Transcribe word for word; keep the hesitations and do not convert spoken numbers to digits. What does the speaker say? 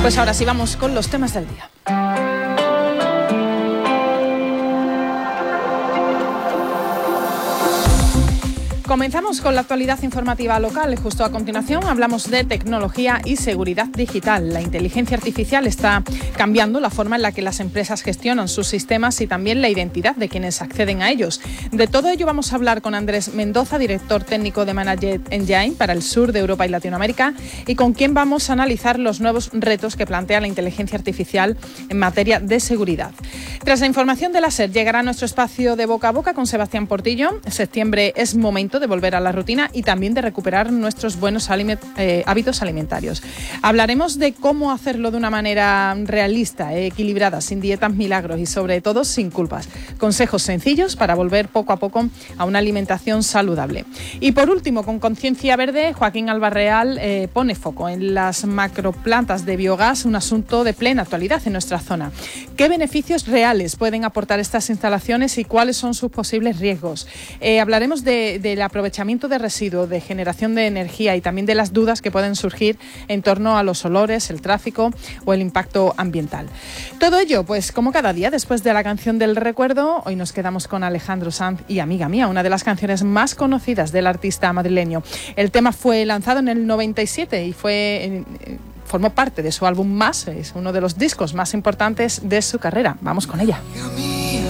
Pues ahora sí vamos con los temas del día. Comenzamos con la actualidad informativa local. Justo a continuación hablamos de tecnología y seguridad digital. La inteligencia artificial está cambiando la forma en la que las empresas gestionan sus sistemas y también la identidad de quienes acceden a ellos. De todo ello vamos a hablar con Andrés Mendoza, director técnico de Managed Engine para el sur de Europa y Latinoamérica, y con quien vamos a analizar los nuevos retos que plantea la inteligencia artificial en materia de seguridad. Tras la información de la SER llegará nuestro espacio de boca a boca con Sebastián Portillo. En septiembre es momento de volver a la rutina y también de recuperar nuestros buenos aliment- eh, hábitos alimentarios. Hablaremos de cómo hacerlo de una manera realista, eh, equilibrada, sin dietas milagros y sobre todo sin culpas. Consejos sencillos para volver poco a poco a una alimentación saludable. Y por último, con Conciencia Verde, Joaquín Albarreal eh, pone foco en las macroplantas de biogás, un asunto de plena actualidad en nuestra zona. ¿Qué beneficios reales pueden aportar estas instalaciones y cuáles son sus posibles riesgos? Eh, hablaremos de, de la aprovechamiento de residuos, de generación de energía y también de las dudas que pueden surgir en torno a los olores, el tráfico o el impacto ambiental. Todo ello, pues como cada día, después de la canción del recuerdo, hoy nos quedamos con Alejandro Sanz y Amiga Mía, una de las canciones más conocidas del artista madrileño. El tema fue lanzado en el noventa y siete y fue... En, formó parte de su álbum Más, es uno de los discos más importantes de su carrera. Vamos con ella.